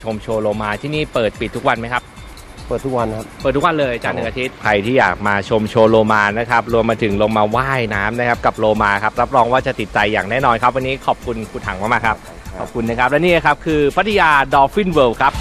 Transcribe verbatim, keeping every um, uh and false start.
ชมโชว์โลมาที่นี่เปิดปิดทุกวันไหมครับเปิดทุกวันครับเปิดทุกวันเลยจันทร์ถึงอาทิตย์ใครที่อยากมาชมโชว์โลมานะครับรวมมาถึงลงมาว่ายน้ำนะครับกับโลมาครับรับรองว่าจะติดใจอย่างแน่นอนครับวันนี้ขอบคุณคุณถังมากๆครับขอบคุณนะครับและนี่ครับคือพัทยาดอลฟินเวิลด์ครับ